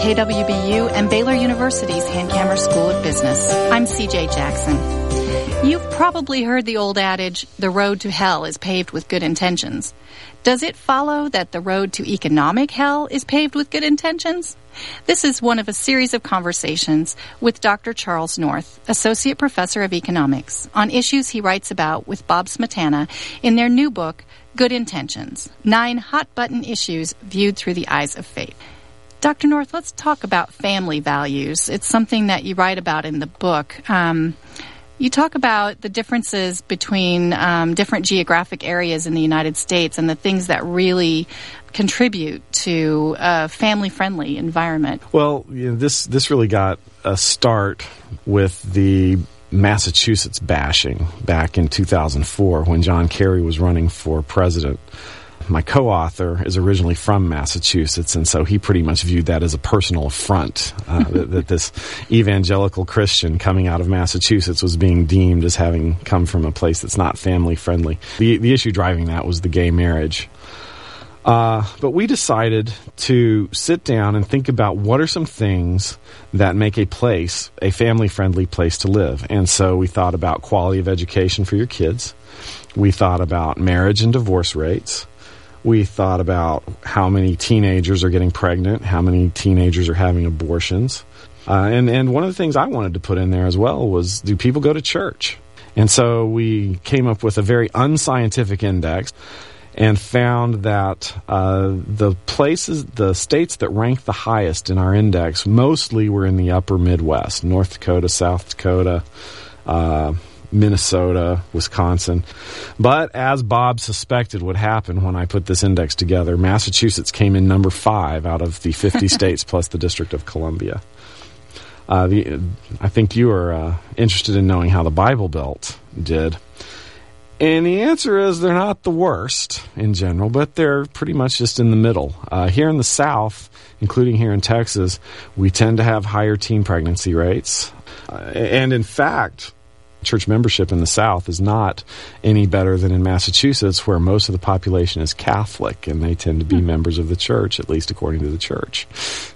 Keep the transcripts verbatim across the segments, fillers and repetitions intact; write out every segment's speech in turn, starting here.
K W B U and Baylor University's Hankamer School of Business. I'm C J Jackson. You've probably heard the old adage, the road to hell is paved with good intentions. Does it follow that the road to economic hell is paved with good intentions? This is one of a series of conversations with Doctor Charles North, Associate Professor of Economics, on issues he writes about with Bob Smetana in their new book, Good Intentions, Nine Hot-Button Issues Viewed Through the Eyes of Faith. Doctor North, let's talk about family values. It's something that you write about in the book. Um, you talk about the differences between um, different geographic areas in the United States and the things that really contribute to a family-friendly environment. Well, you know, this this really got a start with the Massachusetts bashing back in two thousand four when John Kerry was running for president. My co-author is originally from Massachusetts, and so he pretty much viewed that as a personal affront, uh, that, that this evangelical Christian coming out of Massachusetts was being deemed as having come from a place that's not family-friendly. The, the issue driving that was the gay marriage. Uh, but we decided to sit down and think about what are some things that make a place a family-friendly place to live. And so we thought about quality of education for your kids. We thought about marriage and divorce rates. We thought about how many teenagers are getting pregnant, how many teenagers are having abortions. Uh, and, and one of the things I wanted to put in there as well was, do people go to church? And so we came up with a very unscientific index and found that uh, the places, the states that ranked the highest in our index mostly were in the upper Midwest, North Dakota, South Dakota, uh, Minnesota, Wisconsin. But as Bob suspected would happen when I put this index together, Massachusetts came in number five out of the fifty states plus the District of Columbia. Uh, the, I think you are uh, interested in knowing how the Bible Belt did. And the answer is they're not the worst in general, but they're pretty much just in the middle. Uh, here in the South, including here in Texas, we tend to have higher teen pregnancy rates. Uh, and in fact, church membership in the South is not any better than in Massachusetts, where most of the population is Catholic, and they tend to be hmm. members of the church, at least according to the church.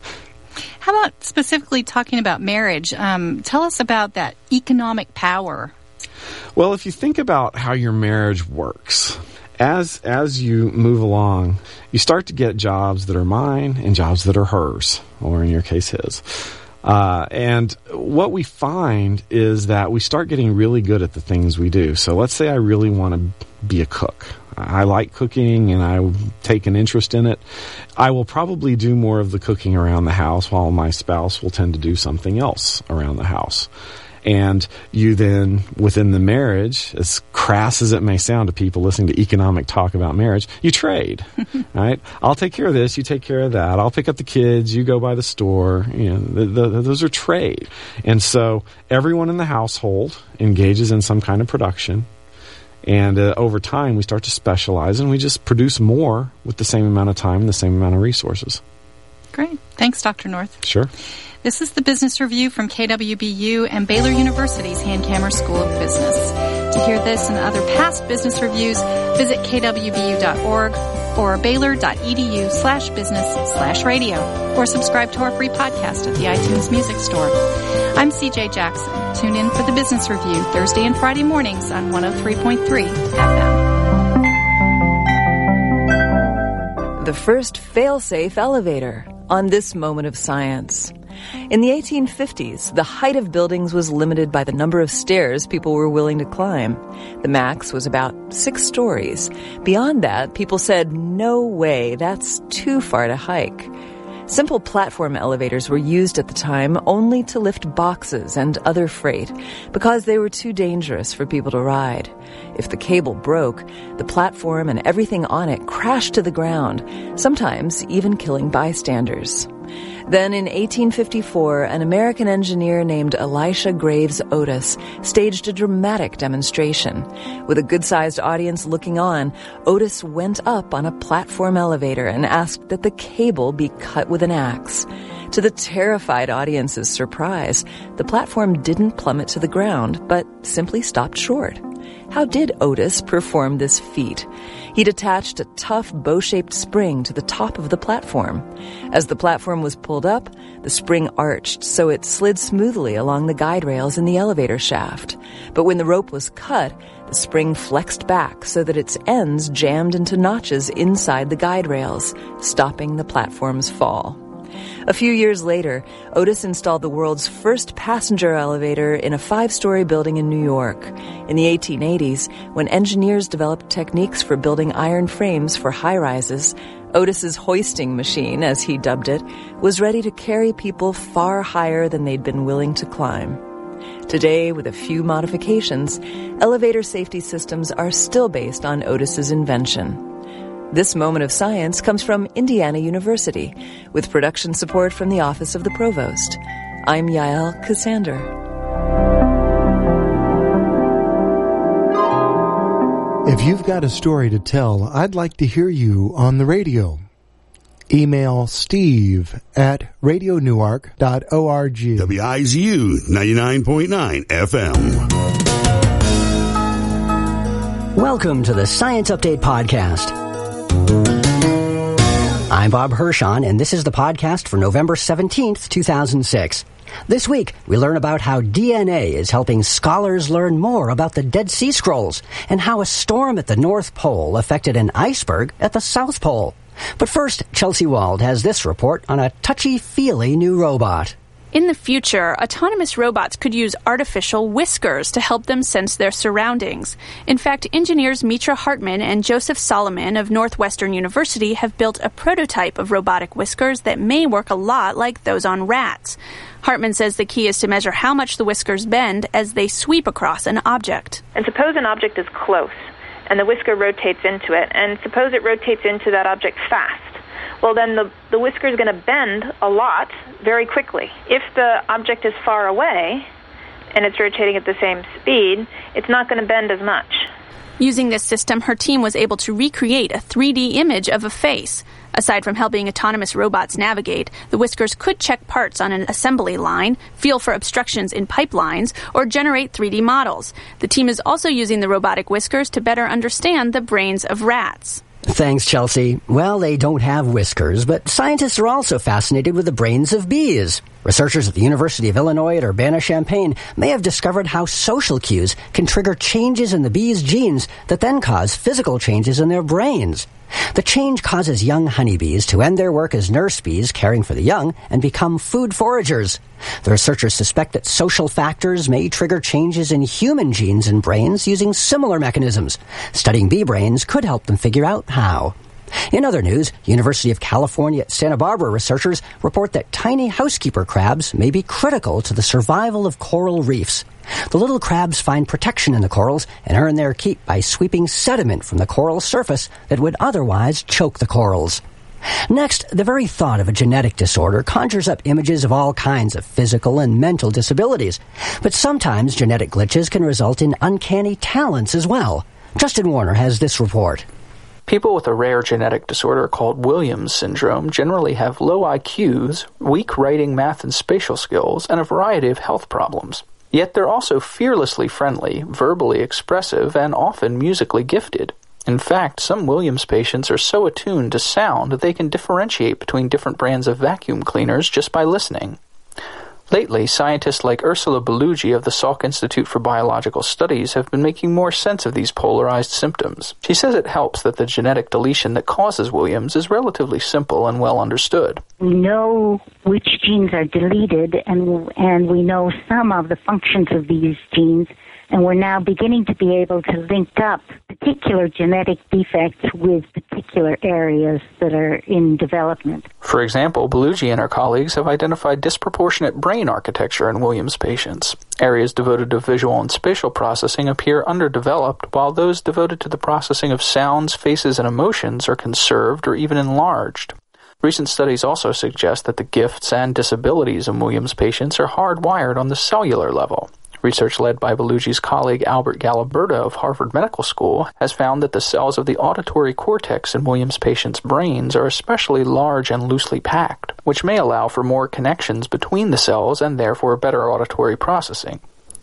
How about specifically talking about marriage? Um, tell us about that economic power. Well, if you think about how your marriage works, as as you move along, you start to get jobs that are mine and jobs that are hers, or in your case, his. Uh, and what we find is that we start getting really good at the things we do. So let's say I really want to be a cook. I like cooking and I take an interest in it. I will probably do more of the cooking around the house while my spouse will tend to do something else around the house. And you then, within the marriage, as crass as it may sound to people listening to economic talk about marriage, you trade, right? I'll take care of this, you take care of that. I'll pick up the kids, you go by the store. You know, the, the, those are trade. And so everyone in the household engages in some kind of production. And uh, over time, we start to specialize, and we just produce more with the same amount of time and the same amount of resources. Great. Thanks, Doctor North. Sure. This is the Business Review from K W B U and Baylor University's Hankamer School of Business. To hear this and other past business reviews, visit k w b u dot org or baylor.edu slash business slash radio, or subscribe to our free podcast at the iTunes Music Store. I'm C J Jackson. Tune in for the Business Review Thursday and Friday mornings on one oh three point three F M. The first fail-safe elevator on This Moment of Science. In the eighteen fifties, the height of buildings was limited by the number of stairs people were willing to climb. The max was about six stories. Beyond that, people said, no way, that's too far to hike. Simple platform elevators were used at the time only to lift boxes and other freight because they were too dangerous for people to ride. If the cable broke, the platform and everything on it crashed to the ground, sometimes even killing bystanders. Then in eighteen fifty-four, an American engineer named Elisha Graves Otis staged a dramatic demonstration. With a good-sized audience looking on, Otis went up on a platform elevator and asked that the cable be cut with an axe. To the terrified audience's surprise, the platform didn't plummet to the ground, but simply stopped short. how did Otis perform this feat? He'd attached a tough bow-shaped spring to the top of the platform. As the platform was pulled up, the spring arched so it slid smoothly along the guide rails in the elevator shaft. But when the rope was cut, the spring flexed back so that its ends jammed into notches inside the guide rails, stopping the platform's fall. A few years later, Otis installed the world's first passenger elevator in a five-story building in New York. In the eighteen eighties, when engineers developed techniques for building iron frames for high-rises, Otis's hoisting machine, as he dubbed it, was ready to carry people far higher than they'd been willing to climb. Today, with a few modifications, elevator safety systems are still based on Otis's invention. This Moment of Science comes from Indiana University, with production support from the Office of the Provost. I'm Yael Cassander. If you've got a story to tell, I'd like to hear you on the radio. Email steve at radio newark dot org. W I Z U ninety-nine point nine F M. Welcome to the Science Update Podcast. I'm Bob Hirschon, and this is the podcast for November seventeenth, two thousand six. This week, we learn about how D N A is helping scholars learn more about the Dead Sea Scrolls and how a storm at the North Pole affected an iceberg at the South Pole. But first, Chelsea Wald has this report on a touchy-feely new robot. In the future, autonomous robots could use artificial whiskers to help them sense their surroundings. In fact, engineers Mitra Hartman and Joseph Solomon of Northwestern University have built a prototype of robotic whiskers that may work a lot like those on rats. Hartman says the key is to measure how much the whiskers bend as they sweep across an object. And suppose an object is close, and the whisker rotates into it, and suppose it rotates into that object fast. Well, then the, the whisker is going to bend a lot very quickly. If the object is far away and it's rotating at the same speed, it's not going to bend as much. Using this system, her team was able to recreate a three D image of a face. Aside from helping autonomous robots navigate, the whiskers could check parts on an assembly line, feel for obstructions in pipelines, or generate three D models. The team is also using the robotic whiskers to better understand the brains of rats. Thanks, Chelsea. Well, they don't have whiskers, but scientists are also fascinated with the brains of bees. Researchers at the University of Illinois at Urbana-Champaign may have discovered how social cues can trigger changes in the bees' genes that then cause physical changes in their brains. The change causes young honeybees to end their work as nurse bees caring for the young and become food foragers. The researchers suspect that social factors may trigger changes in human genes and brains using similar mechanisms. Studying bee brains could help them figure out how. In other news, University of California at Santa Barbara researchers report that tiny housekeeper crabs may be critical to the survival of coral reefs. The little crabs find protection in the corals and earn their keep by sweeping sediment from the coral surface that would otherwise choke the corals. Next, the very thought of a genetic disorder conjures up images of all kinds of physical and mental disabilities. But sometimes genetic glitches can result in uncanny talents as well. Justin Warner has this report. People with a rare genetic disorder called Williams syndrome generally have low I Qs, weak writing, math, and spatial skills, and a variety of health problems. Yet they're also fearlessly friendly, verbally expressive, and often musically gifted. In fact, some Williams patients are so attuned to sound that they can differentiate between different brands of vacuum cleaners just by listening. Lately, scientists like Ursula Bellugi of the Salk Institute for Biological Studies have been making more sense of these polarized symptoms. She says it helps that the genetic deletion that causes Williams is relatively simple and well understood. We know which genes are deleted, and and we know some of the functions of these genes, and we're now beginning to be able to link up particular genetic defects with particular areas that are in development. For example, Bellugi and her colleagues have identified disproportionate brain architecture in Williams patients. Areas devoted to visual and spatial processing appear underdeveloped, while those devoted to the processing of sounds, faces, and emotions are conserved or even enlarged. Recent studies also suggest that the gifts and disabilities of Williams patients are hardwired on the cellular level. Research led by Bellugi's colleague Albert Galiberta of Harvard Medical School has found that the cells of the auditory cortex in Williams patients' brains are especially large and loosely packed, which may allow for more connections between the cells and therefore better auditory processing.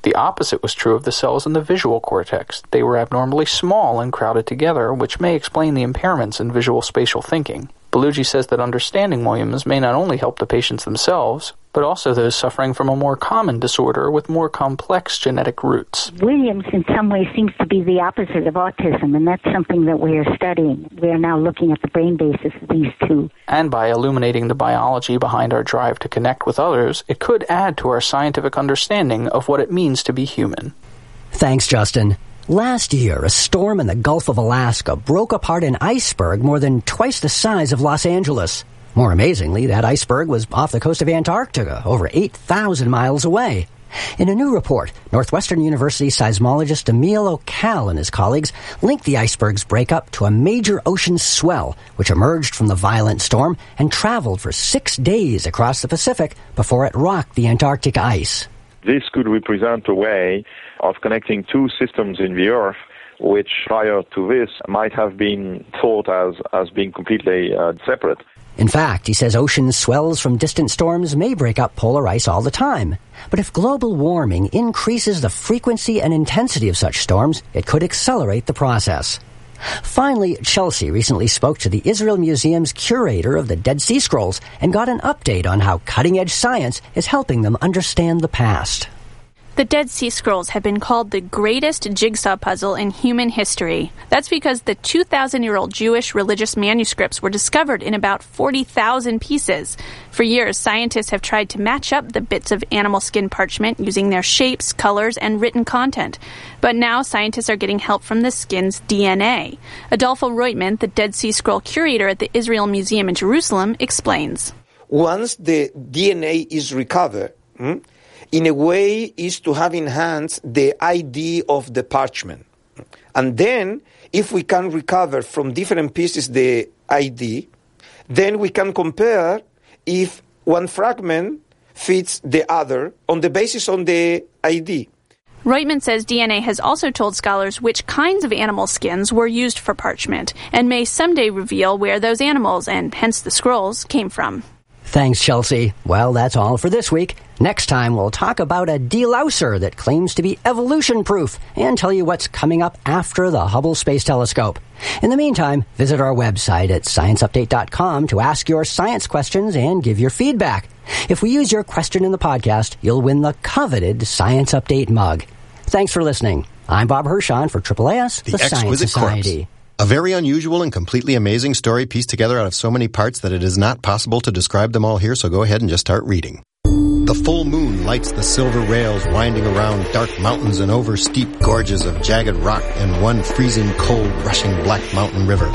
The opposite was true of the cells in the visual cortex. They were abnormally small and crowded together, which may explain the impairments in visual spatial thinking. Bellucci says that understanding Williams may not only help the patients themselves, but also those suffering from a more common disorder with more complex genetic roots. Williams, in some ways, seems to be the opposite of autism, and that's something that we are studying. We are now looking at the brain basis of these two. And by illuminating the biology behind our drive to connect with others, it could add to our scientific understanding of what it means to be human. Thanks, Justin. Last year, a storm in the Gulf of Alaska broke apart an iceberg more than twice the size of Los Angeles. More amazingly, that iceberg was off the coast of Antarctica, over eight thousand miles away. In a new report, Northwestern University seismologist Emil O'Cal and his colleagues linked the iceberg's breakup to a major ocean swell, which emerged from the violent storm and traveled for six days across the Pacific before it rocked the Antarctic ice. This could represent a way of connecting two systems in the Earth, which prior to this might have been thought as, as being completely uh, separate. In fact, he says ocean swells from distant storms may break up polar ice all the time. But if global warming increases the frequency and intensity of such storms, it could accelerate the process. Finally, Chelsea recently spoke to the Israel Museum's curator of the Dead Sea Scrolls and got an update on how cutting-edge science is helping them understand the past. The Dead Sea Scrolls have been called the greatest jigsaw puzzle in human history. That's because the two thousand year old Jewish religious manuscripts were discovered in about forty thousand pieces. For years, scientists have tried to match up the bits of animal skin parchment using their shapes, colors, and written content. But now scientists are getting help from the skin's D N A. Adolfo Reutman, the Dead Sea Scroll curator at the Israel Museum in Jerusalem, explains. Once the D N A is recovered, hmm, in a way is to have in hands the I D of the parchment. And then, if we can recover from different pieces the I D, then we can compare if one fragment fits the other on the basis on the I D. Reutman says D N A has also told scholars which kinds of animal skins were used for parchment and may someday reveal where those animals, and hence the scrolls, came from. Thanks, Chelsea. Well, that's all for this week. Next time, we'll talk about a delouser that claims to be evolution-proof and tell you what's coming up after the Hubble Space Telescope. In the meantime, visit our website at science update dot com to ask your science questions and give your feedback. If we use your question in the podcast, you'll win the coveted Science Update mug. Thanks for listening. I'm Bob Hirschon for Triple A S, the, the Science Society. Corpse. A very unusual and completely amazing story pieced together out of so many parts that it is not possible to describe them all here, so go ahead and just start reading. The full moon lights the silver rails winding around dark mountains and over steep gorges of jagged rock and one freezing cold rushing black mountain river.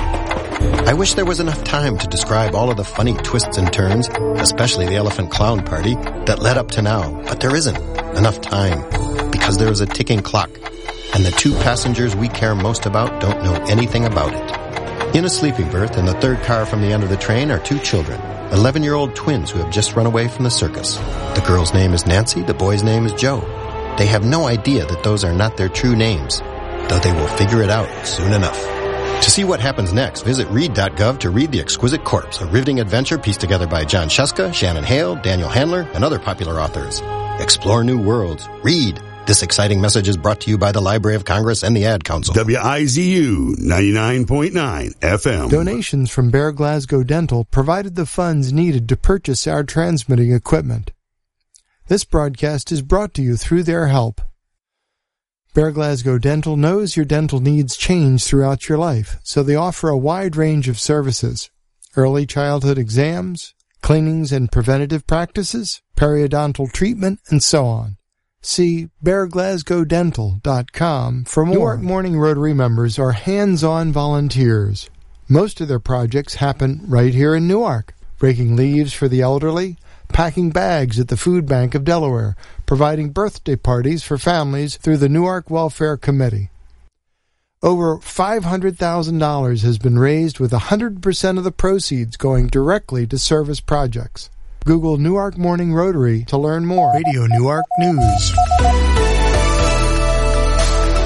I wish there was enough time to describe all of the funny twists and turns, especially the elephant clown party, that led up to now, but there isn't enough time because there is a ticking clock. And the two passengers we care most about don't know anything about it. In a sleeping berth in the third car from the end of the train are two children, eleven-year-old twins who have just run away from the circus. The girl's name is Nancy, the boy's name is Joe. They have no idea that those are not their true names, though they will figure it out soon enough. To see what happens next, visit read dot gov to read The Exquisite Corpse, a riveting adventure pieced together by John Shuska, Shannon Hale, Daniel Handler, and other popular authors. Explore new worlds. Read. This exciting message is brought to you by the Library of Congress and the Ad Council. W I Z U ninety-nine point nine F M. Donations from Bear Glasgow Dental provided the funds needed to purchase our transmitting equipment. This broadcast is brought to you through their help. Bear Glasgow Dental knows your dental needs change throughout your life, so they offer a wide range of services. Early childhood exams, cleanings and preventative practices, periodontal treatment, and so on. See bear glasgow dental dot com for more. Newark Morning Rotary members are hands-on volunteers. Most of their projects happen right here in Newark, breaking leaves for the elderly, packing bags at the Food Bank of Delaware, providing birthday parties for families through the Newark Welfare Committee. Over five hundred thousand dollars has been raised with one hundred percent of the proceeds going directly to service projects. Google Newark Morning Rotary to learn more. Radio Newark News.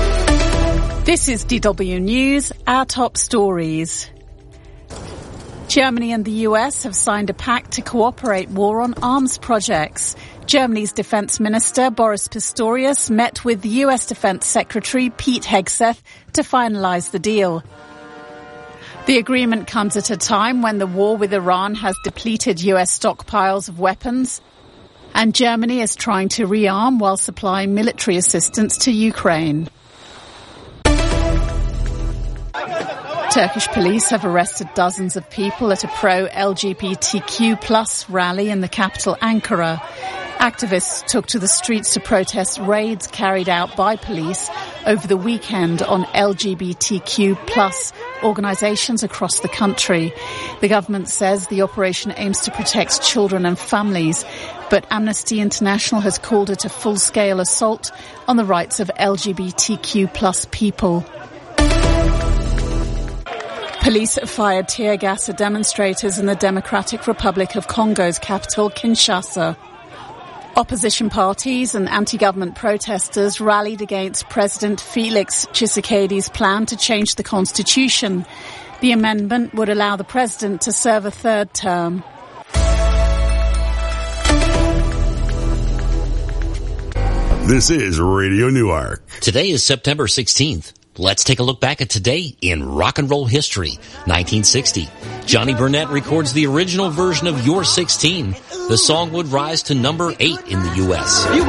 This is D W News, our top stories. Germany and the U S have signed a pact to cooperate war on arms projects. Germany's Defense Minister Boris Pistorius met with the U S Defense Secretary Pete Hegseth to finalize the deal. The agreement comes at a time when the war with Iran has depleted U S stockpiles of weapons, and Germany is trying to rearm while supplying military assistance to Ukraine. Turkish police have arrested dozens of people at a pro-L G B T Q plus rally in the capital Ankara. Activists took to the streets to protest raids carried out by police over the weekend on L G B T Q plus organisations across the country. The government says the operation aims to protect children and families, but Amnesty International has called it a full-scale assault on the rights of L G B T Q plus people. Police fired tear gas at demonstrators in the Democratic Republic of Congo's capital, Kinshasa. Opposition parties and anti-government protesters rallied against President Felix Tshisekedi's plan to change the constitution. The amendment would allow the president to serve a third term. This is Radio Newark. Today is September sixteenth. Let's take a look back at today in rock and roll history. nineteen sixty. Johnny Burnett records the original version of You're sixteen. The song would rise to number eight in the U S